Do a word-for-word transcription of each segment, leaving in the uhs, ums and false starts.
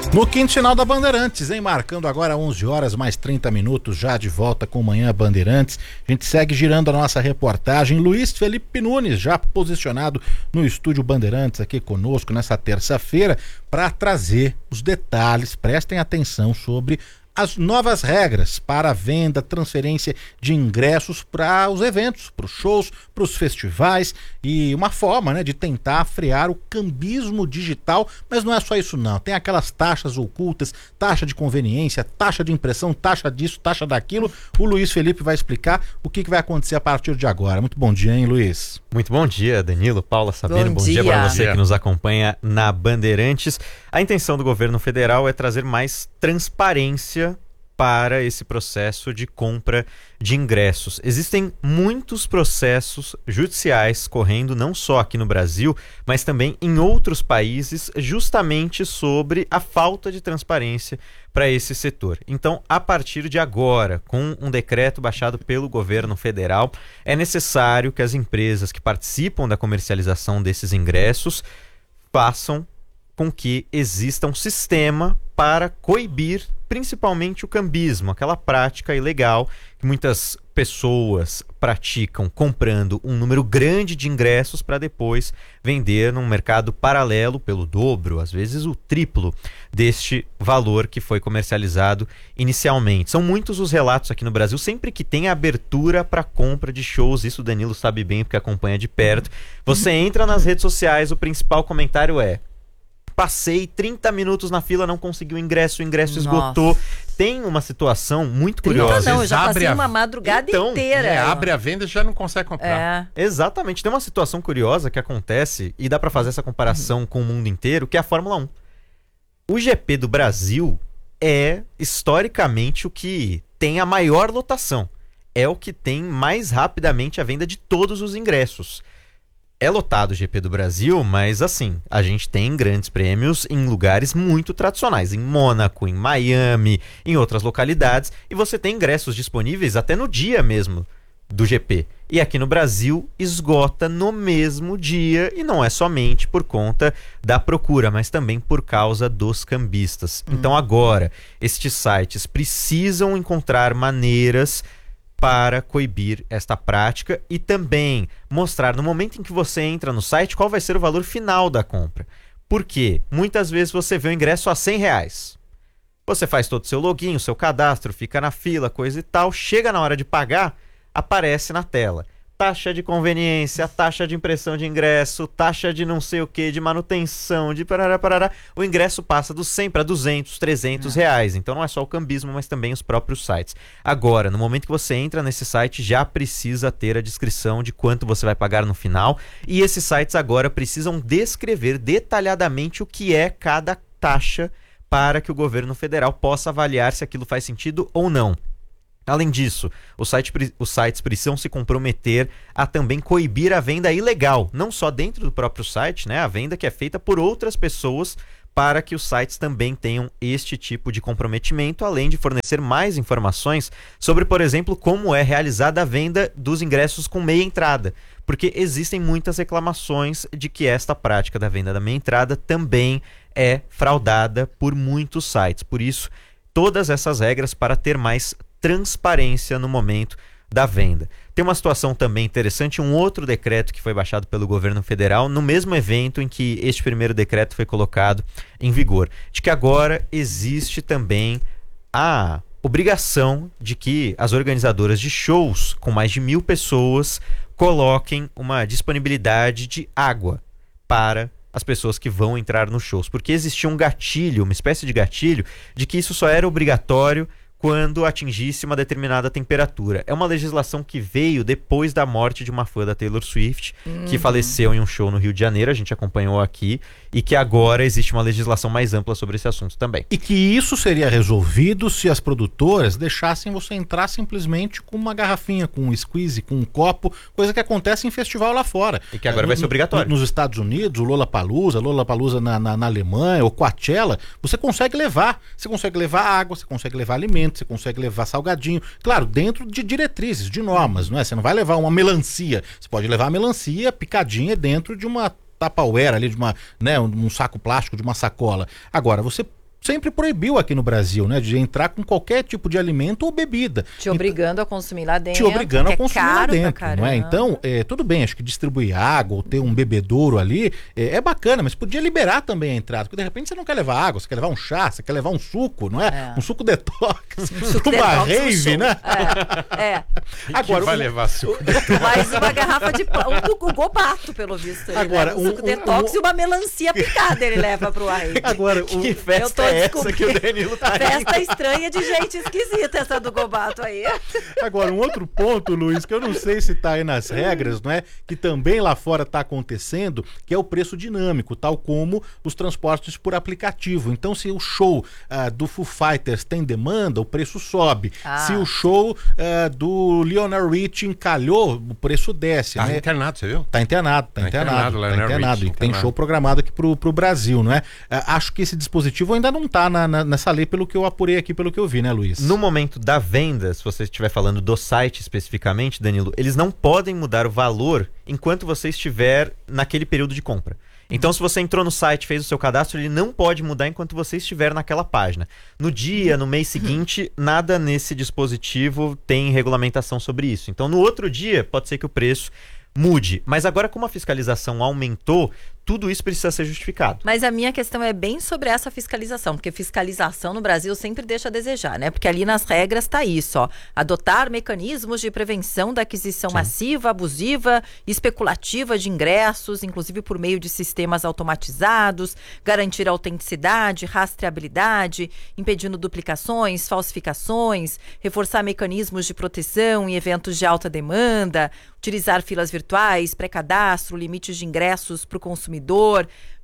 No quinto sinal da Bandeirantes, hein? Marcando agora onze horas mais trinta minutos, já de volta com Manhã Bandeirantes. A gente segue girando a nossa reportagem. Luiz Felipe Nunes, já posicionado no estúdio Bandeirantes aqui conosco nessa terça-feira, para trazer os detalhes. Prestem atenção sobre as novas regras para a venda, transferência de ingressos para os eventos, para os shows, para os festivais, e uma forma, né, de tentar frear o cambismo digital. Mas não é só isso não, tem aquelas taxas ocultas, taxa de conveniência, taxa de impressão, taxa disso, taxa daquilo. O Luiz Felipe vai explicar o que, que vai acontecer a partir de agora. Muito bom dia, hein, Luiz? Muito bom dia, Danilo, Paula, Sabino. Bom, bom dia, dia para você que nos acompanha na Bandeirantes. A intenção do governo federal é trazer mais transparência para esse processo de compra de ingressos. Existem muitos processos judiciais correndo, não só aqui no Brasil, mas também em outros países, justamente sobre a falta de transparência para esse setor. Então, a partir de agora, com um decreto baixado pelo governo federal, é necessário que as empresas que participam da comercialização desses ingressos façam com que exista um sistema para coibir principalmente o cambismo, aquela prática ilegal que muitas pessoas praticam comprando um número grande de ingressos para depois vender num mercado paralelo pelo dobro, às vezes o triplo deste valor que foi comercializado inicialmente. São muitos os relatos aqui no Brasil, sempre que tem abertura para compra de shows, isso o Danilo sabe bem porque acompanha de perto. Você entra nas redes sociais, o principal comentário é: passei trinta minutos na fila, não consegui o ingresso, o ingresso Nossa. esgotou. Tem uma situação muito curiosa. Não, eu já passei a... uma madrugada então, inteira. É, abre a venda e já não consegue comprar. É. Exatamente. Tem uma situação curiosa que acontece, e dá para fazer essa comparação uhum. com o mundo inteiro, que é a Fórmula um. O G P do Brasil é, historicamente, o que tem a maior lotação. É o que tem mais rapidamente a venda de todos os ingressos. É lotado o G P do Brasil, mas assim, a gente tem grandes prêmios em lugares muito tradicionais, em Mônaco, em Miami, em outras localidades, e você tem ingressos disponíveis até no dia mesmo do G P. E aqui no Brasil esgota no mesmo dia, e não é somente por conta da procura, mas também por causa dos cambistas. Hum. Então agora, estes sites precisam encontrar maneiras para coibir esta prática e também mostrar no momento em que você entra no site qual vai ser o valor final da compra. Porque muitas vezes você vê o ingresso a cem reais. Você faz todo o seu login, o seu cadastro, fica na fila, coisa e tal. Chega na hora de pagar, aparece na tela taxa de conveniência, taxa de impressão de ingresso, taxa de não sei o que, de manutenção, de parará, parará. O ingresso passa dos cem para duzentos, trezentos reais. Então não é só o cambismo, mas também os próprios sites. Agora, no momento que você entra nesse site, já precisa ter a descrição de quanto você vai pagar no final. E esses sites agora precisam descrever detalhadamente o que é cada taxa para que o governo federal possa avaliar se aquilo faz sentido ou não. Além disso, os sites, os sites precisam se comprometer a também coibir a venda ilegal, não só dentro do próprio site, né? A venda que é feita por outras pessoas, para que os sites também tenham este tipo de comprometimento, além de fornecer mais informações sobre, por exemplo, como é realizada a venda dos ingressos com meia entrada, porque existem muitas reclamações de que esta prática da venda da meia entrada também é fraudada por muitos sites. Por isso, todas essas regras para ter mais transparência no momento da venda. Tem uma situação também interessante, um outro decreto que foi baixado pelo governo federal no mesmo evento em que este primeiro decreto foi colocado em vigor, de que agora existe também a obrigação de que as organizadoras de shows com mais de mil pessoas coloquem uma disponibilidade de água para as pessoas que vão entrar nos shows, porque existia um gatilho, uma espécie de gatilho, de que isso só era obrigatório quando atingisse uma determinada temperatura. É uma legislação que veio depois da morte de uma fã da Taylor Swift, uhum. que faleceu em um show no Rio de Janeiro, a gente acompanhou aqui, e que agora existe uma legislação mais ampla sobre esse assunto também. E que isso seria resolvido se as produtoras deixassem você entrar simplesmente com uma garrafinha, com um squeeze, com um copo, coisa que acontece em festival lá fora. E que agora é, vai ser obrigatório. Nos Estados Unidos, o Lollapalooza, Lollapalooza na, na, na Alemanha, o Coachella, você consegue levar. Você consegue levar água, você consegue levar alimento, você consegue levar salgadinho, claro, dentro de diretrizes, de normas, não é? Você não vai levar uma melancia, você pode levar a melancia picadinha dentro de uma Tupperware ali, de uma, né, um saco plástico, de uma sacola. Agora, você sempre proibiu aqui no Brasil, né? De entrar com qualquer tipo de alimento ou bebida. Te obrigando então, a consumir lá dentro. Te obrigando a é consumir lá dentro, não é? Caramba. Então, é, tudo bem, acho que distribuir água ou ter um bebedouro ali é, é bacana, mas podia liberar também a entrada, porque de repente você não quer levar água, você quer levar um chá, você quer levar um suco, não é? é. Um suco detox, um suco uma detox rave, né? É, é. Agora, vai um... levar suco detox? Mais uma garrafa de pão, um gobato, pelo visto. Ele Agora, leva um suco um, detox um... e uma melancia picada ele leva pro rave. Agora, um... que festa é essa que o Danilo tá Festa aí. Estranha de gente esquisita essa do gobato aí. Agora, um outro ponto, Luiz, que eu não sei se tá aí nas regras, não é? Que também lá fora tá acontecendo, que é o preço dinâmico, tal como os transportes por aplicativo. Então, se o show uh, do Foo Fighters tem demanda, o preço sobe. Ah. Se o show uh, do Lionel Richie encalhou, o preço desce. Tá né? internado, você viu? Tá internado, tá, tá internado. internado tá internado. E tem show programado aqui pro, pro Brasil, não é? Uh, acho que esse dispositivo ainda não tá na, na, nessa lei, pelo que eu apurei aqui, pelo que eu vi, né, Luiz? No momento da venda, se você estiver falando do site especificamente, Danilo, eles não podem mudar o valor enquanto você estiver naquele período de compra. Então, se você entrou no site, fez o seu cadastro, ele não pode mudar enquanto você estiver naquela página. No dia, no mês seguinte, nada nesse dispositivo tem regulamentação sobre isso. Então, no outro dia, pode ser que o preço mude. Mas agora, como a fiscalização aumentou, tudo isso precisa ser justificado. Mas a minha questão é bem sobre essa fiscalização, porque fiscalização no Brasil sempre deixa a desejar, né? Porque ali nas regras tá isso, ó. Adotar mecanismos de prevenção da aquisição Sim. massiva, abusiva, especulativa de ingressos, inclusive por meio de sistemas automatizados, garantir a autenticidade, rastreabilidade, impedindo duplicações, falsificações, reforçar mecanismos de proteção em eventos de alta demanda, utilizar filas virtuais, pré-cadastro, limites de ingressos para o consumidor,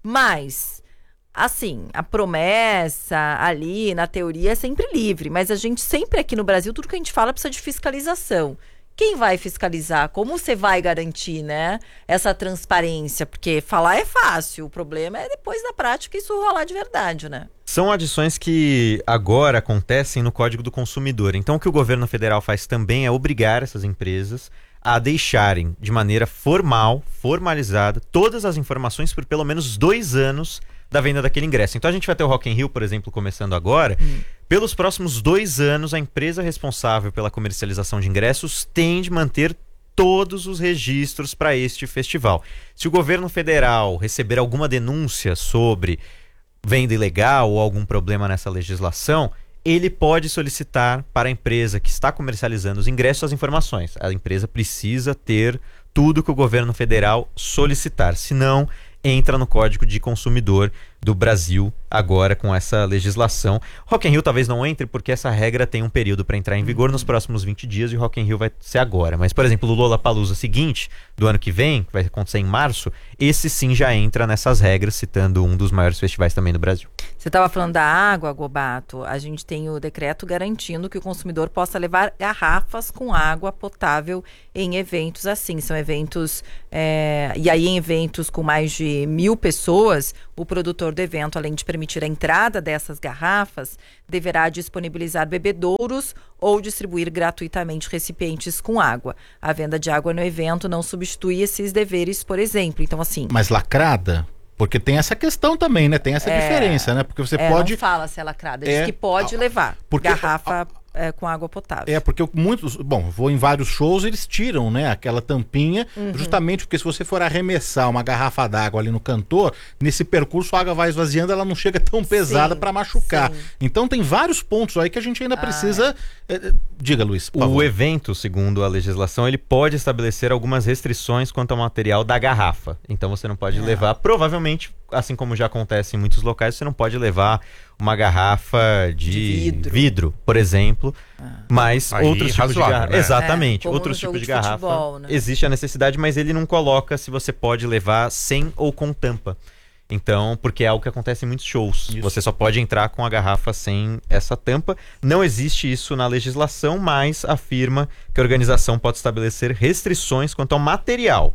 mas, assim, a promessa ali, na teoria, é sempre livre, mas a gente sempre aqui no Brasil, tudo que a gente fala precisa de fiscalização. Quem vai fiscalizar? Como você vai garantir, né, essa transparência? Porque falar é fácil, o problema é depois da prática isso rolar de verdade, né? São adições que agora acontecem no Código do Consumidor. Então, o que o governo federal faz também é obrigar essas empresas a deixarem de maneira formal, formalizada, todas as informações por pelo menos dois anos da venda daquele ingresso. Então a gente vai ter o Rock in Rio, por exemplo, começando agora. Hum. Pelos próximos dois anos, a empresa responsável pela comercialização de ingressos tem de manter todos os registros para este festival. Se o governo federal receber alguma denúncia sobre venda ilegal ou algum problema nessa legislação, ele pode solicitar para a empresa que está comercializando os ingressos as informações. A empresa precisa ter tudo que o governo federal solicitar, senão entra no Código de Consumidor do Brasil agora com essa legislação. Rock in Rio talvez não entre porque essa regra tem um período para entrar em vigor nos próximos vinte dias e o Rock in Rio vai ser agora. Mas, por exemplo, o Lollapalooza seguinte, do ano que vem, que vai acontecer em março, esse sim já entra nessas regras, citando um dos maiores festivais também do Brasil. Você estava falando da água, Gobato. A gente tem o decreto garantindo que o consumidor possa levar garrafas com água potável em eventos assim. São eventos, é, e aí em eventos com mais de mil pessoas, o produtor do evento, além de permitir a entrada dessas garrafas, deverá disponibilizar bebedouros ou distribuir gratuitamente recipientes com água. A venda de água no evento não substitui esses deveres, por exemplo. Então, assim... Mas lacrada? Porque tem essa questão também, né? Tem essa é, diferença, né? Porque você é, pode... não fala se é lacrada, diz é, que pode levar porque, garrafa... A, É, com água potável. É, porque muitos... Bom, vou em vários shows, eles tiram, né, aquela tampinha, uhum. justamente porque se você for arremessar uma garrafa d'água ali no cantor, nesse percurso a água vai esvaziando, ela não chega tão pesada para machucar. Sim. Então tem vários pontos aí que a gente ainda ah, precisa... É. É, diga, Luiz, por O favor. evento, segundo a legislação, ele pode estabelecer algumas restrições quanto ao material da garrafa. Então você não pode ah. levar, provavelmente, assim como já acontece em muitos locais, você não pode levar uma garrafa de, de vidro. vidro, por exemplo, ah. mas Aí, outros tipos de garrafa. Né? Exatamente, é, outros tipos de, de garrafa. Futebol, né? Existe a necessidade, mas ele não coloca se você pode levar sem ou com tampa. Então, porque é algo que acontece em muitos shows. Isso. Você só pode entrar com a garrafa sem essa tampa. Não existe isso na legislação, mas afirma que a organização pode estabelecer restrições quanto ao material.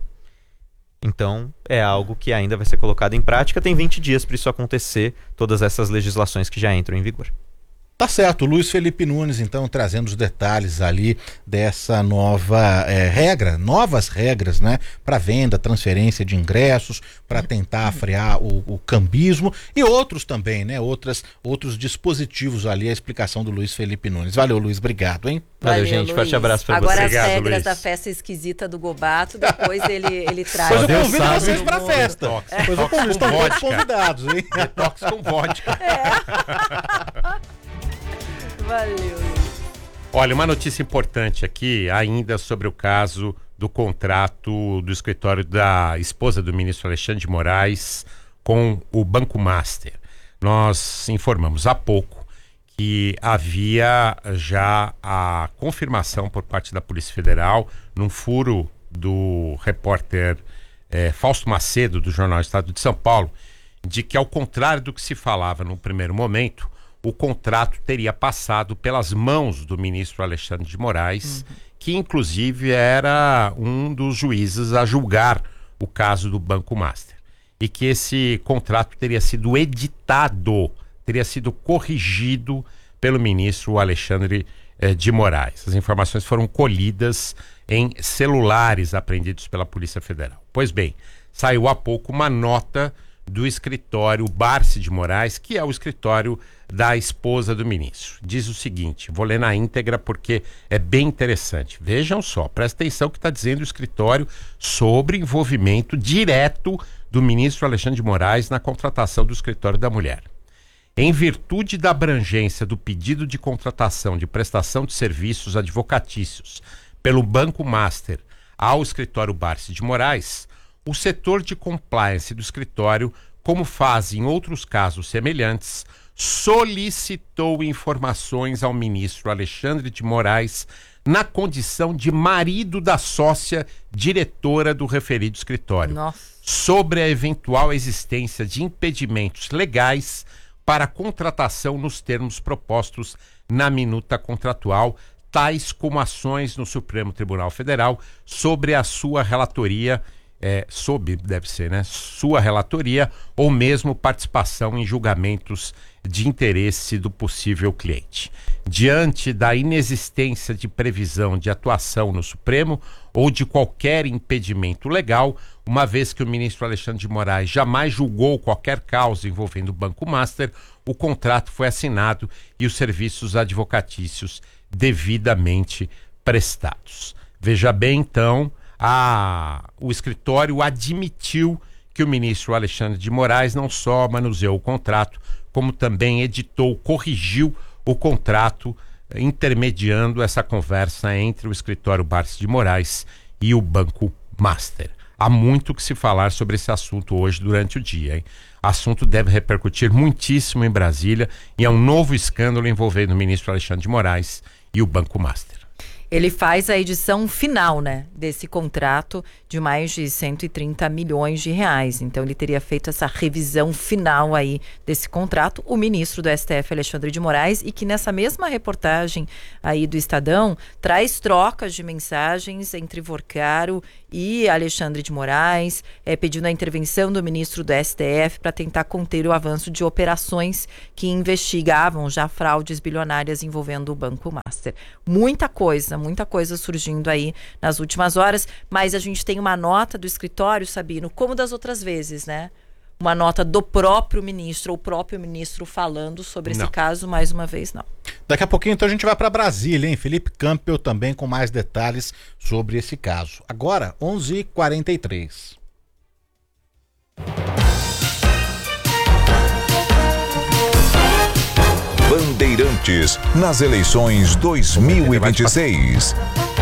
Então, é algo que ainda vai ser colocado em prática. Tem vinte dias para isso acontecer, todas essas legislações que já entram em vigor. Tá certo, Luiz Felipe Nunes, então, trazendo os detalhes ali dessa nova é, regra, novas regras, né, para venda, transferência de ingressos, para tentar frear o, o cambismo e outros também, né, outras, outros dispositivos ali, a explicação do Luiz Felipe Nunes. Valeu, Luiz, obrigado, hein? Valeu, Valeu gente, Luiz. forte abraço pra Agora você. as Obrigado, regras Luiz. da festa esquisita do Gobato, depois ele, ele traz. Depois eu Deus convido sabe. vocês pra festa. Detox, Depois eu detox convido, com estão todos vodka. convidados, hein? Detox com vodka. Valeu. Olha, uma notícia importante aqui, ainda sobre o caso do contrato do escritório da esposa do ministro Alexandre de Moraes com o Banco Master. Nós informamos há pouco que havia já a confirmação por parte da Polícia Federal, num furo do repórter eh, Fausto Macedo, do Jornal Estado de São Paulo, de que, ao contrário do que se falava no primeiro momento, o contrato teria passado pelas mãos do ministro Alexandre de Moraes, uhum. que inclusive era um dos juízes a julgar o caso do Banco Master. E que esse contrato teria sido editado, teria sido corrigido pelo ministro Alexandre eh, de Moraes. As informações foram colhidas em celulares apreendidos pela Polícia Federal. Pois bem, saiu há pouco uma nota do escritório Barce de Moraes, que é o escritório da esposa do ministro. Diz o seguinte, vou ler na íntegra porque é bem interessante. Vejam só, presta atenção o que está dizendo o escritório sobre envolvimento direto do ministro Alexandre de Moraes na contratação do escritório da mulher. Em virtude da abrangência do pedido de contratação de prestação de serviços advocatícios pelo Banco Master ao escritório Barce de Moraes, o setor de compliance do escritório, como faz em outros casos semelhantes, solicitou informações ao ministro Alexandre de Moraes na condição de marido da sócia diretora do referido escritório, Nossa. sobre a eventual existência de impedimentos legais para a contratação nos termos propostos na minuta contratual, tais como ações no Supremo Tribunal Federal sobre a sua relatoria, é, sob, deve ser, né, sua relatoria, ou mesmo participação em julgamentos de interesse do possível cliente. Diante da inexistência de previsão de atuação no Supremo ou de qualquer impedimento legal, uma vez que o ministro Alexandre de Moraes jamais julgou qualquer causa envolvendo o Banco Master, o contrato foi assinado e os serviços advocatícios devidamente prestados. Veja bem, então, a... o escritório admitiu que o ministro Alexandre de Moraes não só manuseou o contrato, como também editou, corrigiu o contrato, intermediando essa conversa entre o escritório Barce de Moraes e o Banco Master. Há muito que se falar sobre esse assunto hoje durante o dia, hein? Assunto deve repercutir muitíssimo em Brasília e é um novo escândalo envolvendo o ministro Alexandre de Moraes e o Banco Master. Ele faz a edição final, né, desse contrato de mais de cento e trinta milhões de reais. Então ele teria feito essa revisão final aí desse contrato, o ministro do S T F, Alexandre de Moraes, e que nessa mesma reportagem aí do Estadão traz trocas de mensagens entre Vorcaro e Alexandre de Moraes, é, pedindo a intervenção do ministro do S T F para tentar conter o avanço de operações que investigavam já fraudes bilionárias envolvendo o Banco Master. Muita coisa, muita coisa surgindo aí nas últimas horas, mas a gente tem uma nota do escritório, Sabino, como das outras vezes, né? Uma nota do próprio ministro, ou o próprio ministro falando sobre Não. esse caso, mais uma vez, não. Daqui a pouquinho, então, a gente vai para Brasília, hein? Felipe Campbell também com mais detalhes sobre esse caso. Agora, onze e quarenta e três. Bandeirantes nas eleições dois mil e vinte e seis.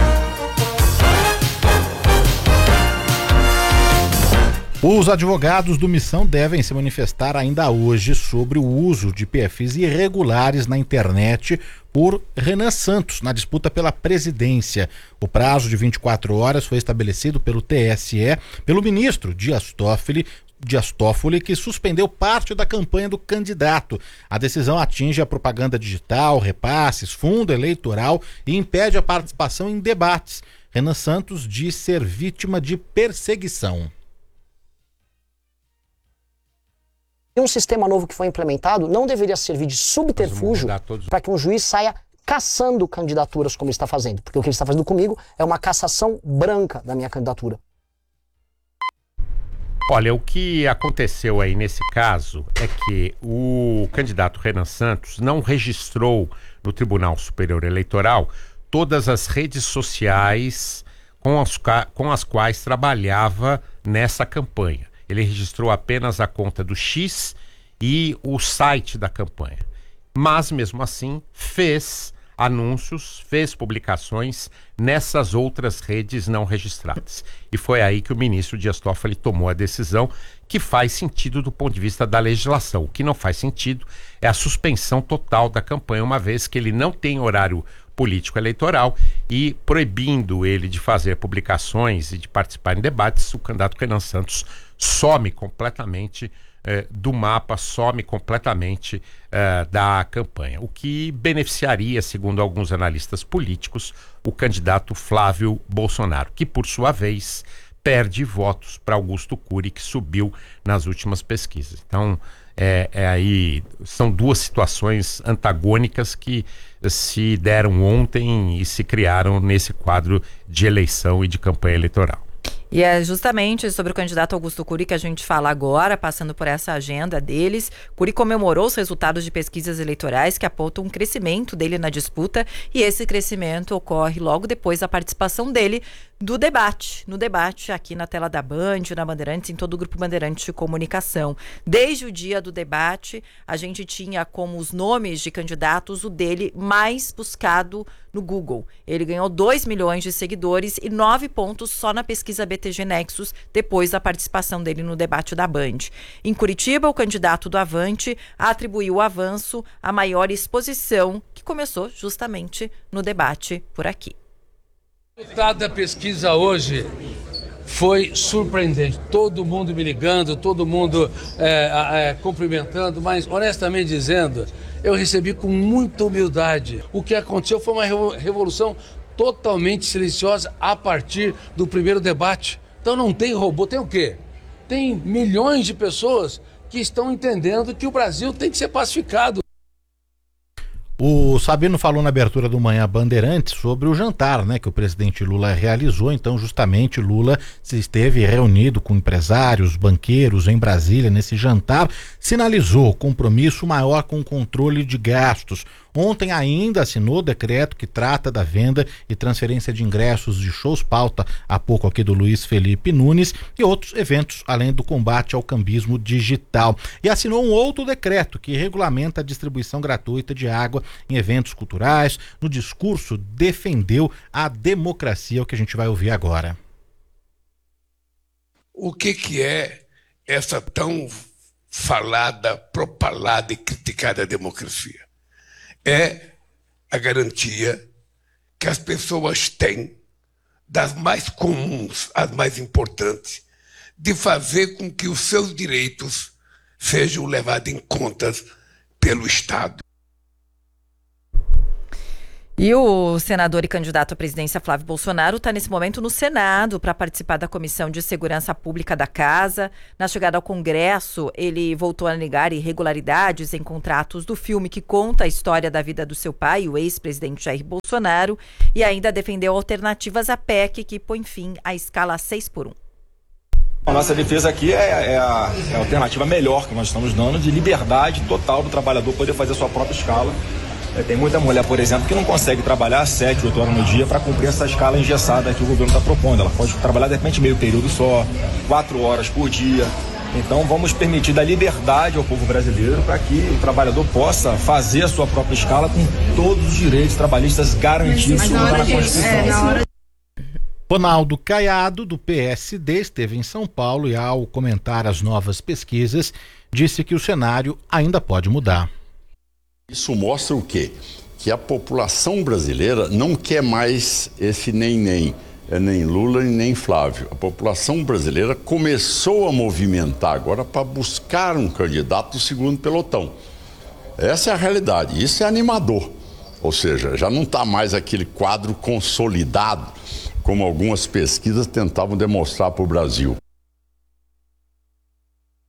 Os advogados do Missão devem se manifestar ainda hoje sobre o uso de perfis irregulares na internet por Renan Santos na disputa pela presidência. O prazo de vinte e quatro horas foi estabelecido pelo T S E, pelo ministro Dias Toffoli, Dias Toffoli, que suspendeu parte da campanha do candidato. A decisão atinge a propaganda digital, repasses, fundo eleitoral e impede a participação em debates. Renan Santos diz ser vítima de perseguição. E um sistema novo que foi implementado não deveria servir de subterfúgio para que um juiz saia caçando candidaturas como ele está fazendo. Porque o que ele está fazendo comigo é uma cassação branca da minha candidatura. Olha, o que aconteceu aí nesse caso é que o candidato Renan Santos não registrou no Tribunal Superior Eleitoral todas as redes sociais com as, com as quais trabalhava nessa campanha. Ele registrou apenas a conta do X e o site da campanha. Mas, mesmo assim, fez anúncios, fez publicações nessas outras redes não registradas. E foi aí que o ministro Dias Toffoli tomou a decisão que faz sentido do ponto de vista da legislação. O que não faz sentido é a suspensão total da campanha, uma vez que ele não tem horário político eleitoral e proibindo ele de fazer publicações e de participar em debates, o candidato Renan Santos some completamente eh, do mapa, some completamente eh, da campanha, o que beneficiaria, segundo alguns analistas políticos, o candidato Flávio Bolsonaro, que por sua vez perde votos para Augusto Cury, que subiu nas últimas pesquisas. Então, é, é aí, são duas situações antagônicas que se deram ontem e se criaram nesse quadro de eleição e de campanha eleitoral. E é justamente sobre o candidato Augusto Cury que a gente fala agora, passando por essa agenda deles. Cury comemorou os resultados de pesquisas eleitorais que apontam um crescimento dele na disputa, e esse crescimento ocorre logo depois da participação dele do debate, no debate aqui na tela da Band, na Bandeirantes, em todo o Grupo Bandeirantes de Comunicação. Desde o dia do debate, a gente tinha como os nomes de candidatos o dele mais buscado no Google. Ele ganhou dois milhões de seguidores e nove pontos só na pesquisa B T G Nexus, depois da participação dele no debate da Band. Em Curitiba, o candidato do Avante atribuiu o avanço à maior exposição, que começou justamente no debate por aqui. O resultado da pesquisa hoje foi surpreendente. Todo mundo me ligando, todo mundo é, é, cumprimentando, mas honestamente dizendo, eu recebi com muita humildade. O que aconteceu foi uma revolução totalmente silenciosa a partir do primeiro debate. Então não tem robô, tem o quê? Tem milhões de pessoas que estão entendendo que o Brasil tem que ser pacificado. O Sabino falou na abertura do Manhã Bandeirantes sobre o jantar, né, que o presidente Lula realizou. Então, justamente, Lula se esteve reunido com empresários, banqueiros em Brasília nesse jantar, sinalizou compromisso maior com o controle de gastos. Ontem ainda assinou o decreto que trata da venda e transferência de ingressos de shows, pauta há pouco aqui do Luiz Felipe Nunes, e outros eventos, além do combate ao cambismo digital. E assinou um outro decreto que regulamenta a distribuição gratuita de água em eventos culturais. No discurso, defendeu a democracia, o que a gente vai ouvir agora. O que que é essa tão falada, propalada e criticada democracia? É a garantia que as pessoas têm, das mais comuns às mais importantes, de fazer com que os seus direitos sejam levados em conta pelo Estado. E o senador e candidato à presidência Flávio Bolsonaro está nesse momento no Senado para participar da Comissão de Segurança Pública da Casa. Na chegada ao Congresso, ele voltou a negar irregularidades em contratos do filme que conta a história da vida do seu pai, o ex-presidente Jair Bolsonaro, e ainda defendeu alternativas à P E C que põe fim à escala seis por um. A nossa defesa aqui é, é, a, é a alternativa melhor que nós estamos dando, de liberdade total do trabalhador poder fazer a sua própria escala. É, tem muita mulher, por exemplo, que não consegue trabalhar sete, oito horas no dia para cumprir essa escala engessada que o governo está propondo. Ela pode trabalhar, de repente, meio período só, quatro horas por dia. Então, vamos permitir dar liberdade ao povo brasileiro para que o trabalhador possa fazer a sua própria escala com todos os direitos trabalhistas garantidos na, na Constituição. É, na hora... Ronaldo Caiado, do P S D, esteve em São Paulo e, ao comentar as novas pesquisas, disse que o cenário ainda pode mudar. Isso mostra o quê? Que a população brasileira não quer mais esse nem-nem, nem Lula e nem Flávio. A população brasileira começou a movimentar agora para buscar um candidato do segundo pelotão. Essa é a realidade, isso é animador. Ou seja, já não está mais aquele quadro consolidado, como algumas pesquisas tentavam demonstrar para o Brasil.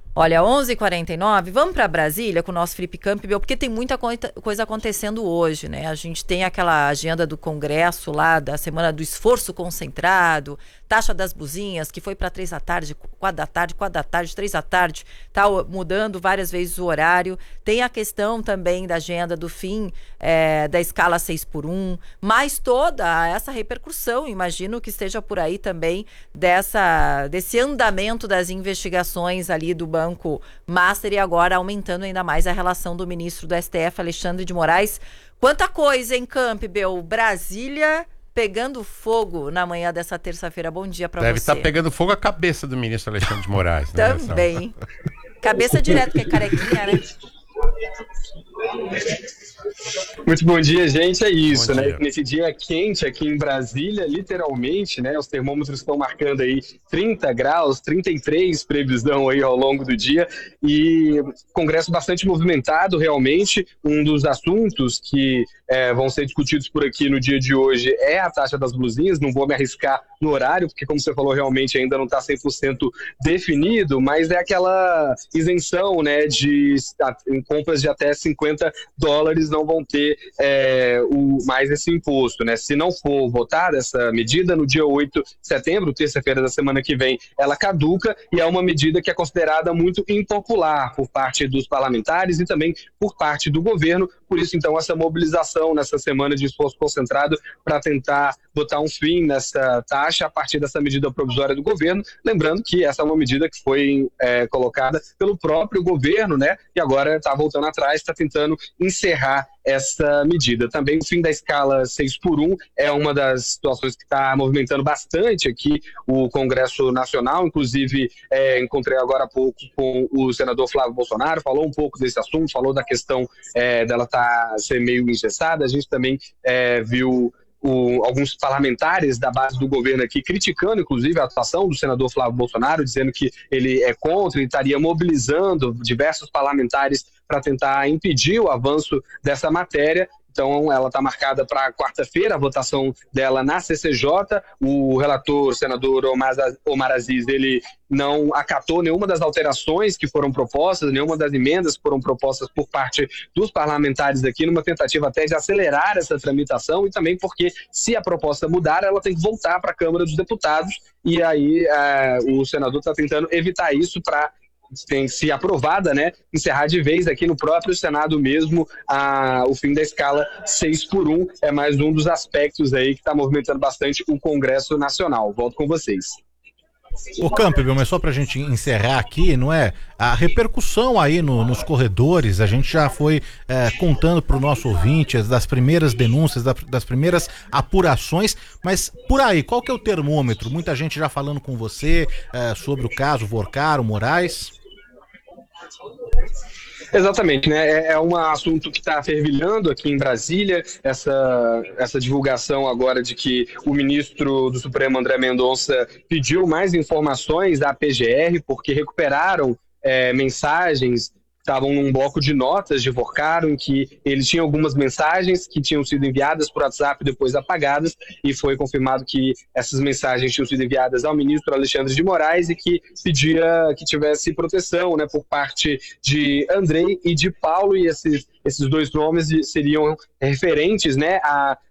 Olha, onze e quarenta e nove, vamos para Brasília com o nosso Felipe Campbell, porque tem muita coisa acontecendo hoje, né? A gente tem aquela agenda do Congresso lá, da Semana do Esforço Concentrado, taxa das buzinhas, que foi para três da tarde, quatro da tarde, quatro da tarde, três da tarde, tá mudando várias vezes o horário. Tem a questão também da agenda do fim é, da escala seis por um, mas toda essa repercussão, imagino que esteja por aí também, dessa, desse andamento das investigações ali do Banco Master e agora aumentando ainda mais a relação do ministro do S T F, Alexandre de Moraes. Quanta coisa, hein, Campbell? Brasília pegando fogo na manhã dessa terça-feira. Bom dia pra Deve você. estar tá pegando fogo a cabeça do ministro Alexandre de Moraes. Né? Também. Cabeça direto, que é carequinha, né? Muito bom dia, gente. É isso, Bom né? dia. Nesse dia quente aqui em Brasília, literalmente, né? Os termômetros estão marcando aí trinta graus, trinta e três previsão aí ao longo do dia. E congresso bastante movimentado, realmente. Um dos assuntos que é, vão ser discutidos por aqui no dia de hoje é a taxa das blusinhas. Não vou me arriscar no horário, porque, como você falou, realmente ainda não está cem por cento definido, mas é aquela isenção, né? De em compras de até cinquenta dólares não vão ter é, o, mais esse imposto, né? Se não for votada essa medida, no dia oito de setembro, terça-feira da semana que vem, ela caduca e é uma medida que é considerada muito impopular por parte dos parlamentares e também por parte do governo. Por isso, então, essa mobilização nessa semana de esforço concentrado para tentar botar um fim nessa taxa a partir dessa medida provisória do governo. Lembrando que essa é uma medida que foi é, colocada pelo próprio governo, né? E agora está voltando atrás, está tentando encerrar essa medida. Também o fim da escala seis por um é uma das situações que está movimentando bastante aqui o Congresso Nacional. Inclusive, é, encontrei agora há pouco com o senador Flávio Bolsonaro, falou um pouco desse assunto, falou da questão é, dela tá, ser meio engessada. A gente também é, viu O, alguns parlamentares da base do governo aqui criticando, inclusive, a atuação do senador Flávio Bolsonaro, dizendo que ele é contra e estaria mobilizando diversos parlamentares para tentar impedir o avanço dessa matéria. Então, ela está marcada para quarta-feira, a votação dela na C C J. O relator, o senador Omar Aziz, ele não acatou nenhuma das alterações que foram propostas, nenhuma das emendas que foram propostas por parte dos parlamentares aqui, numa tentativa até de acelerar essa tramitação, e também porque, se a proposta mudar, ela tem que voltar para a Câmara dos Deputados, e aí é, o senador está tentando evitar isso para, tem se aprovada, né, encerrar de vez aqui no próprio Senado mesmo a, o fim da escala seis por um. É mais um dos aspectos aí que está movimentando bastante o Congresso Nacional. Volto com vocês. O Campbell, mas só pra gente encerrar aqui, não é? A repercussão aí no, nos corredores, a gente já foi é, contando pro nosso ouvinte das primeiras denúncias, da, das primeiras apurações, mas por aí, qual que é o termômetro? Muita gente já falando com você é, sobre o caso Vorcaro, Moraes. Exatamente, né? É um assunto que está fervilhando aqui em Brasília, essa, essa divulgação agora de que o ministro do Supremo, André Mendonça, pediu mais informações da P G R, porque recuperaram é, mensagens, estavam num bloco de notas de Vorcaro, em que ele tinha algumas mensagens que tinham sido enviadas por WhatsApp e depois apagadas, e foi confirmado que essas mensagens tinham sido enviadas ao ministro Alexandre de Moraes e que pedia que tivesse proteção, né, por parte de Andrei e de Paulo, e esses, esses dois nomes seriam referentes, né, a